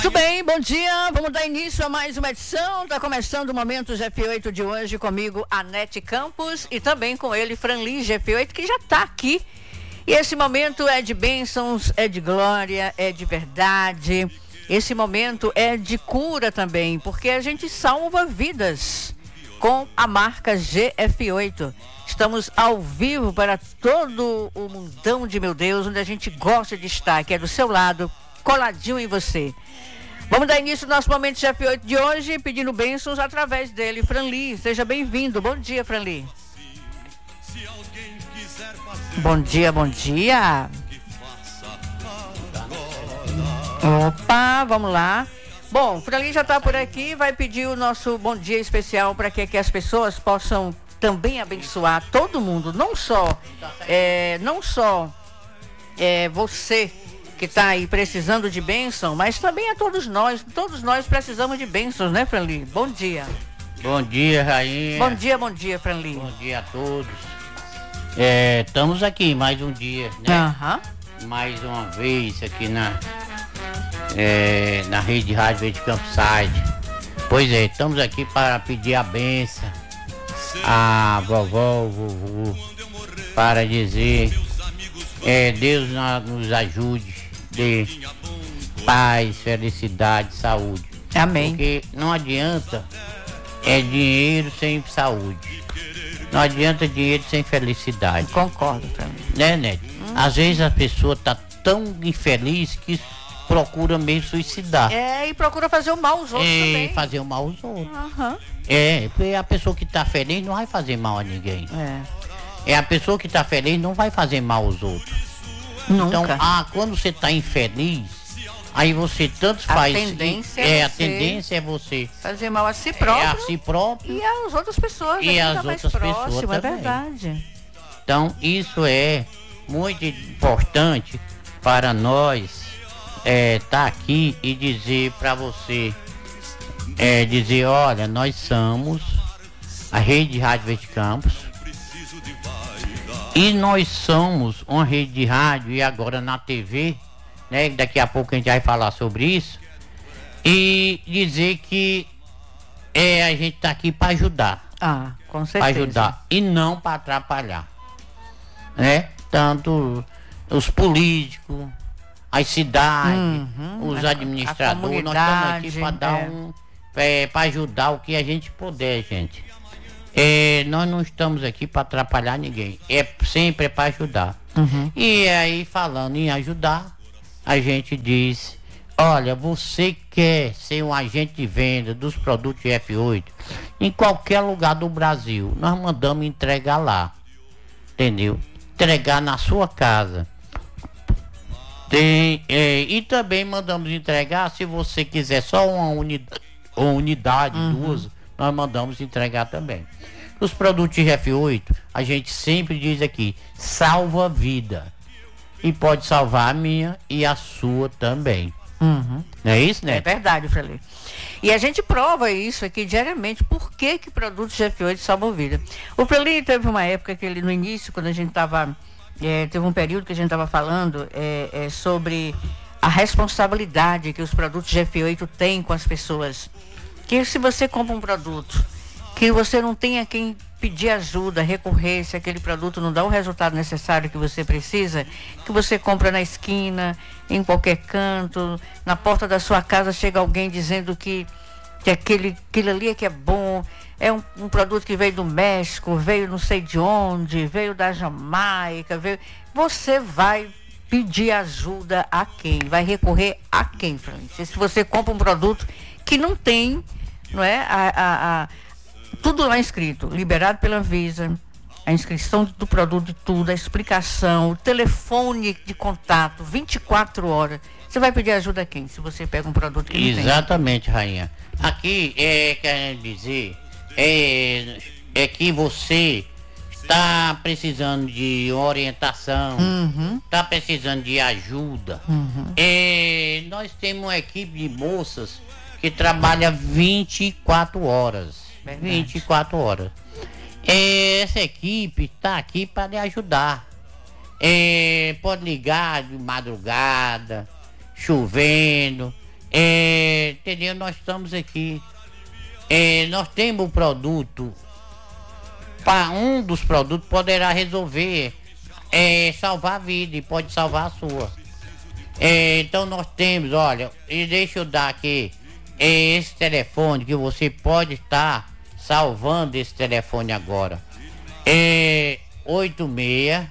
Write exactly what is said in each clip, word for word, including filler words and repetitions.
Muito bem, bom dia. Vamos dar início a mais uma edição. Está começando o Momento G F oito de hoje comigo, Anete Campos, e também com ele, Franli G F oito, que já está aqui. E esse momento é de bênçãos, é de glória, é de verdade. Esse momento é de cura também, porque a gente salva vidas com a marca G F oito. Estamos ao vivo para todo o mundão de meu Deus, onde a gente gosta de estar, que é do seu lado, coladinho em você. Vamos dar início ao nosso Momento G F oito de hoje, pedindo bênçãos através dele. Franli, seja bem-vindo. Bom dia, Franli. Bom dia, bom dia. Opa, vamos lá. Bom, Franli já está por aqui, vai pedir o nosso bom dia especial para que, que as pessoas possam também abençoar todo mundo, não só, é, não só é, você que está aí precisando de bênção, mas também a todos nós, todos nós precisamos de bênçãos, né, Franli? Bom dia. Bom dia, Rainha. Bom dia, bom dia, Franli. Bom dia a todos. É, estamos aqui mais um dia, né? Uhum. Mais uma vez aqui na, é, na rede Rádio Verde Campside. Pois é, estamos aqui para pedir a bênção a vovó, o vovô, para dizer, é, Deus nos ajude, de paz, felicidade, saúde. Amém. Porque não adianta é dinheiro sem saúde. Não adianta dinheiro sem felicidade. Concordo, Franli. Né, Neto? Hum. Às vezes a pessoa tá tão infeliz que procura mesmo suicidar. É, e procura fazer o mal aos outros é, também. fazer o mal aos outros. Uhum. É, porque a pessoa que tá feliz não vai fazer mal a ninguém. É. É a pessoa que tá feliz não vai fazer mal aos outros. Nunca. Então, ah, quando você tá infeliz, aí você tanto a faz. Tendência é, é a tendência é você fazer mal a si próprio. É a si próprio. E às outras pessoas. E às tá mais outras próximo, pessoas é também. verdade. Então, isso é muito importante para nós é, tá aqui e dizer para você, é, dizer, olha, nós somos a rede Rádio Verde Campos e nós somos uma rede de rádio e agora na T V, né? Daqui a pouco a gente vai falar sobre isso e dizer que é, a gente tá aqui para ajudar. Ah, com certeza. Para ajudar e não para atrapalhar, né? Tanto os políticos, as cidades, uhum, os a, administradores, a nós estamos aqui para dar é. um, é, para ajudar o que a gente puder, gente. É, nós não estamos aqui para atrapalhar ninguém, é sempre é para ajudar. Uhum. E aí, falando em ajudar, a gente diz, olha, você quer ser um agente de venda dos produtos G F oito em qualquer lugar do Brasil, nós mandamos entregar lá, entendeu? Entregar na sua casa. Tem, é, e também mandamos entregar, se você quiser só uma unidade, uma unidade uhum. duas, nós mandamos entregar também. Os produtos G F oito, a gente sempre diz aqui, salva vida. E pode salvar a minha e a sua também. Uhum. Não é isso, né? É verdade, Franli. E a gente prova isso aqui diariamente. Por que que produtos G F oito salvam vida? O Franli teve uma época que ele, no início, quando a gente estava... É, teve um período que a gente estava falando é, é, sobre a responsabilidade que os produtos G F oito têm com as pessoas. Que se você compra um produto que você não tem a quem pedir ajuda, recorrer, se aquele produto não dá o resultado necessário que você precisa, que você compra na esquina, em qualquer canto, na porta da sua casa chega alguém dizendo que, que aquele, aquilo ali é que é bom, é um, um produto que veio do México, veio não sei de onde, veio da Jamaica, veio... Você vai pedir ajuda a quem? Vai recorrer a quem, Francisco? Se você compra um produto que não tem, não é, a, a, a tudo lá escrito, liberado pela Anvisa, a inscrição do produto de tudo, a explicação, o telefone de contato, vinte e quatro horas. Você vai pedir ajuda a quem? Se você pega um produto que não tem. Exatamente, Rainha. Aqui, é, querendo dizer, é, é que você está precisando de orientação, está uhum. precisando de ajuda. Uhum. É, nós temos uma equipe de moças que trabalha vinte e quatro horas. Verdade. vinte e quatro horas. É, essa equipe está aqui para lhe ajudar. É, pode ligar de madrugada, chovendo, É, entendeu? Nós estamos aqui. É, nós temos um produto. Para um dos produtos poderá resolver é, salvar a vida e pode salvar a sua. É, então nós temos, olha, e deixa eu dar aqui é, esse telefone que você pode estar salvando esse telefone agora. É oito seis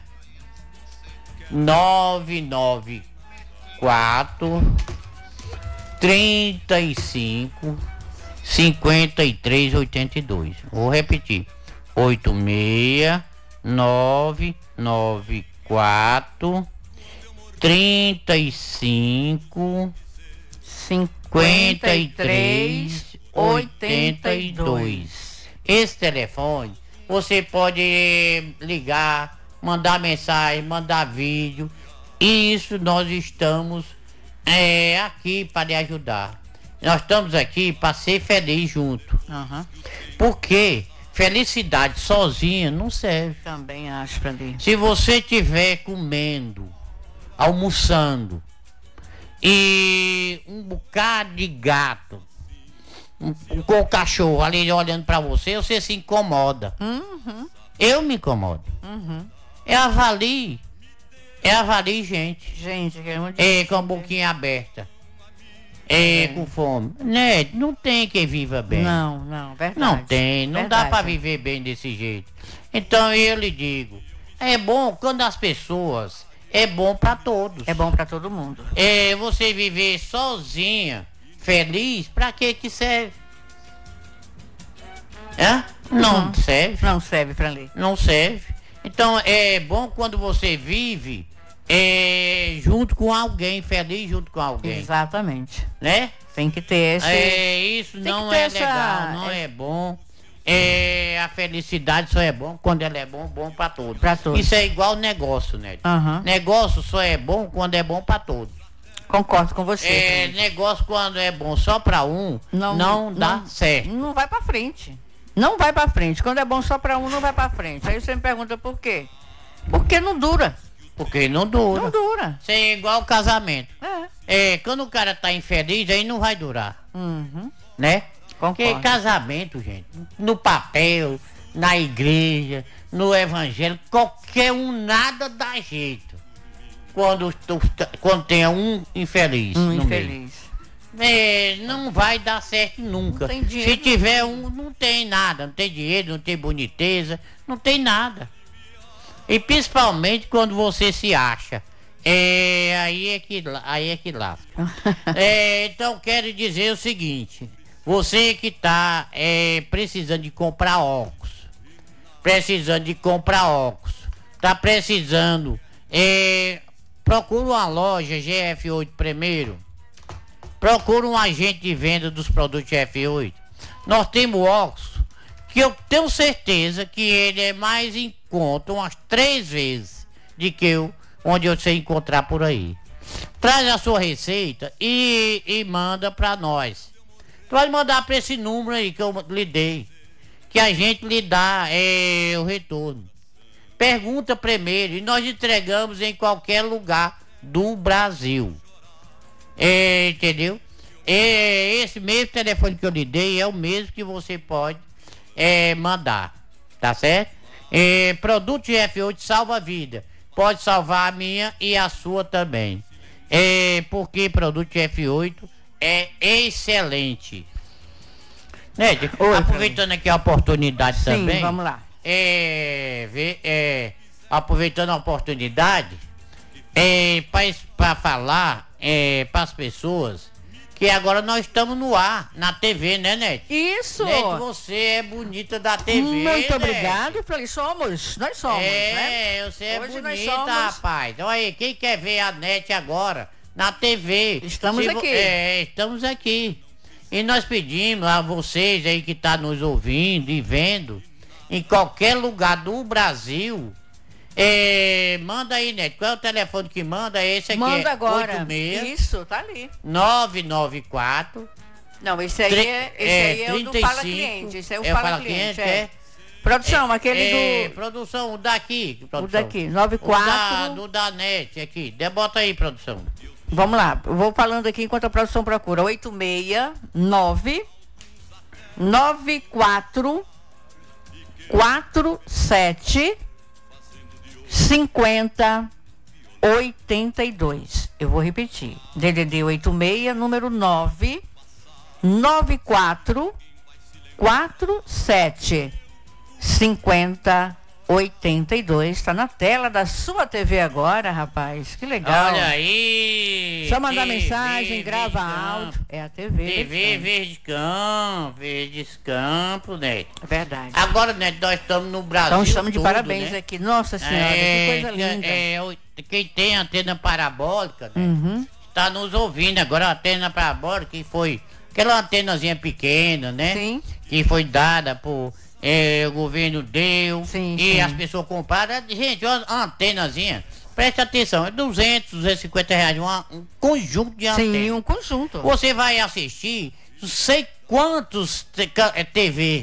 nove nove quatro trinta e cinco cinquenta e três oitenta e dois. Vou repetir. oito seis nove nove quatro trinta e cinco cinquenta e três oitenta e dois. Esse telefone você pode ligar, mandar mensagem, mandar vídeo. E isso nós estamos é, aqui para lhe ajudar. Nós estamos aqui para ser feliz junto. Uhum. Porque felicidade sozinha não serve. Também acho, Frali. Se você estiver comendo, almoçando, e um bocado de gato, um, um, com o cachorro ali olhando para você, você se incomoda. Uhum. Eu me incomodo. Uhum. É avalie. É avalie, gente. Gente, que é muito É, difícil, com a né? boquinha aberta. É, É. com fome. Né? Não tem quem viva bem. Não, não, verdade. Não tem, não dá Verdade. pra viver bem desse jeito. Então eu lhe digo, é bom quando as pessoas, é bom pra todos. É bom pra todo mundo. É você viver sozinha, feliz, pra que que serve? É? Não Uhum. serve, Não serve, Frali. não serve. Então é bom quando você vive é, junto com alguém, feliz junto com alguém, Exatamente. né? Tem que ter esse. É, isso Tem não que ter é essa- legal, não é bom. É, a felicidade só é bom quando ela é bom, bom pra todos. Pra todos. Isso é igual negócio, né? Aham. Negócio só é bom quando é bom pra todos. Concordo com você. É, Frali. negócio quando é bom só pra um, não, dá não- certo. Não vai pra frente. Não vai pra frente. Quando é bom só pra um, não vai pra frente. Aí você me pergunta por quê? Porque não dura. Porque não dura. Não dura. Isso é igual casamento. É. É, quando o cara tá infeliz, aí não vai durar, Uhum. né? Porque Concordo. casamento, gente, no papel, na igreja, no evangelho, qualquer um nada dá jeito. Quando, tu- quando tem um infeliz. Um no meio. infeliz. É, não vai dar certo nunca. Não tem dinheiro. Se tiver um, não tem nada. Não tem dinheiro, não tem boniteza, não tem nada. E principalmente quando você se acha. É, aí é que, aí é que lasca. É, então quero dizer o seguinte. Você que está é, precisando de comprar óculos. Precisando de comprar óculos. Tá precisando. É, procura uma loja G F oito primeiro. Procura um agente de venda dos produtos G F oito. Nós temos óculos que eu tenho certeza que ele é mais em conta umas três vezes de que eu, onde você encontrar por aí. Traz a sua receita e, e manda para nós. Tu vai mandar para esse número aí que eu lhe dei, que a gente lhe dá é, o retorno. Pergunta primeiro e nós entregamos em qualquer lugar do Brasil. É, entendeu? É, esse mesmo telefone que eu lhe dei é o mesmo que você pode é, mandar, tá certo? É, produto G F oito salva a vida, pode salvar a minha e a sua também. É, porque produto G F oito é excelente. Né? Oi, aproveitando aqui a oportunidade Sim, também. vamos lá. É, vê, é, aproveitando a oportunidade, é, para falar é, para as pessoas que agora nós estamos no ar, na T V, né, Nete? Isso! Nete, você é bonita da T V. Muito Nete. obrigado, Frali. Somos, nós somos, né? É, você é Hoje nós bonita, somos- rapaz. Então aí, quem quer ver a Nete agora na T V? Estamos se vo- aqui. É, estamos aqui. E nós pedimos a vocês aí que tá nos ouvindo e vendo, em qualquer lugar do Brasil, é, manda aí, Nete. Qual é o telefone que manda? Esse aqui Manda é agora. oito seis Isso, tá ali. nove nove quatro. Não, esse aí Tre- é, esse é, aí é o do trinta e Fala cinco. Cliente. Esse é o É o Fala, Fala Cliente. Cliente, é. é. Produção, aquele É, do. produção, o daqui. O Produção. daqui, nove O da, quatro. do da Net aqui. De- Bota aí, produção. Vamos lá, eu vou falando aqui enquanto a produção procura. oito seis nove nove quatro quatro sete cinco zero oito dois. Eu vou repetir. D D D oito seis, número nove nove quatro quatro sete cinco zero oito dois. Está na tela da sua T V agora, rapaz. Que legal. Olha aí. Só mandar T V, mensagem, grava Verde áudio. Campo. É a T V. T V Verde Campo, Verde Campo, né? É verdade. Agora, né, nós estamos no Brasil. Então estamos de todo, parabéns né? aqui. Nossa Senhora, É, que coisa linda. É, o- quem tem antena parabólica, né, Uhum. está nos ouvindo. Agora a antena parabólica que foi aquela antenazinha pequena, né? Sim. Que foi dada por é, o governo deu Sim, e sim. as pessoas compraram. Gente, uma antenazinha, presta atenção, é duzentos, duzentos e cinquenta reais, uma, um conjunto de antenas. Sim, um conjunto. Você vai assistir não sei quantos te- ca- é, T V.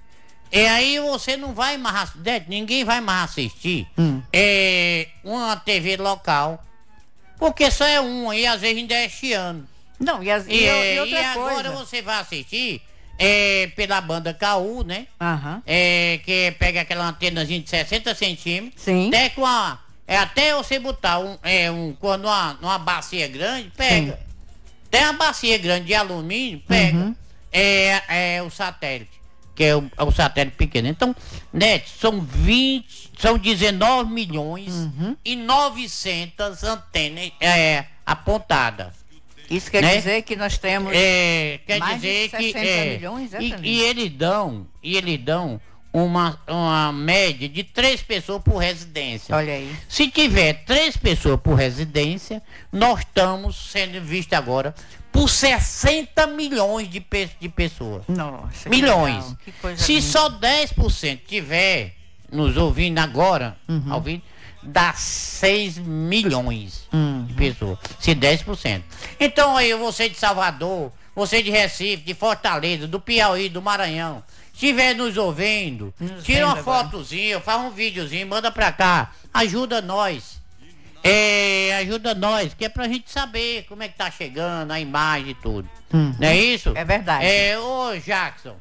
E aí você não vai mais, né, ninguém vai mais assistir Hum. é, uma T V local. Porque só é uma e às vezes ainda é chiano. Não, e, as, e, E, e e outra agora coisa. você vai assistir é, pela banda K U, né? Aham. É, que pega aquela antenazinha de sessenta centímetros. Sim. Até com a, é, até você botar um, é, um, quando uma, numa bacia grande, pega. Tem uma bacia grande de alumínio, pega. Uhum. É, é o satélite, que é o, é o satélite pequeno. Então, né, são vinte, são dezenove milhões Uhum. e novecentas antenas é, apontadas. Isso quer né? dizer que nós temos. É, quer mais de dizer que sessenta é, milhões, é, e, Felipe? e eles dão, e eles dão uma, uma média de três pessoas por residência. Olha aí. Se tiver três pessoas por residência, nós estamos sendo vistos agora por sessenta milhões de, pe de pessoas. Nossa. que Milhões. legal, que coisa Se linda. só dez por cento tiver nos ouvindo agora, Uhum. ouvindo, dá seis milhões Uhum. de pessoas. Se dez por cento. Então aí você de Salvador, você de Recife, de Fortaleza, do Piauí, do Maranhão, estiver nos ouvindo, Nos tira uma vendo agora. fotozinha, faz um videozinho, manda pra cá. Ajuda nós. É, ajuda nós, que é pra gente saber como é que tá chegando, a imagem e tudo. Uhum. Não é isso? É verdade. É, ô Jackson,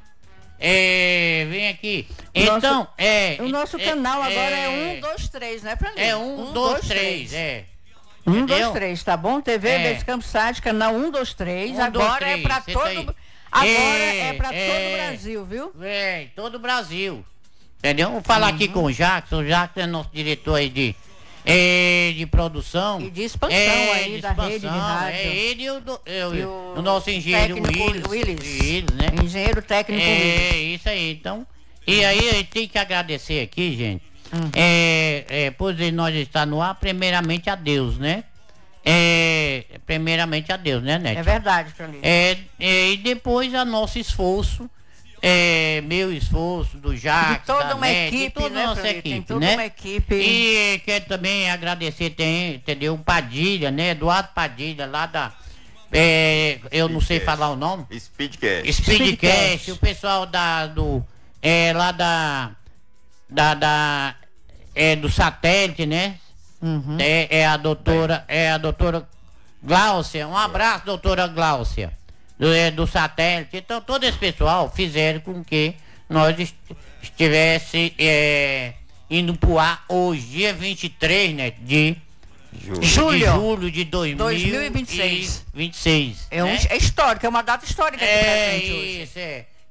é, vem aqui. O nosso- Então, é. O nosso é, canal agora é é um, dois, três, né, Fran? É um, dois, três, é. Um, dois, Entendeu? três, tá bom? T V É. Verde Campo Site, canal um, dois, três. Um, dois, Agora é três, pra senta aí. todo. Agora É, é pra é. todo o Brasil, viu? É, todo o Brasil. Entendeu? Vou falar aqui com o Jackson. O Jackson é nosso diretor aí de, é, de produção. E de expansão É, aí de da rede de expansão. rádio. É ele e o, do- é, o- E o nosso engenheiro técnico Willis. Willis. Willis, né? Engenheiro técnico Willis. É, isso aí. Então, e aí a gente tem que agradecer aqui, gente. Uhum. É, é, por nós estar no ar, primeiramente a Deus, né? É, primeiramente a Deus, né, Nete? É verdade, Fran. É, é, e depois a nosso esforço, é, meu esforço, do Jacques, De toda da uma Nete, de equipe, toda né, a nossa Fran? Tem equipe, toda né? uma equipe. E quero também agradecer, tem, entendeu, o Padilha, né, Eduardo Padilha, lá da, é, eu não sei Speedcast. falar o nome, Speedcast. Speedcast, Speedcast. o pessoal da, do, é, lá da, da, da, é, do satélite, né? Uhum. É, é a doutora, é a doutora Gláucia. Um abraço, doutora Gláucia, do, é, do satélite. Então, todo esse pessoal fizeram com que nós est estivesse é, indo pro ar hoje, dia vinte e três, né, de Júlio. Julho. de julho de dois dois mil mil e vinte e seis. e vinte e seis, É, um, né? é histórico, é uma data histórica aqui pra É gente hoje. isso, é.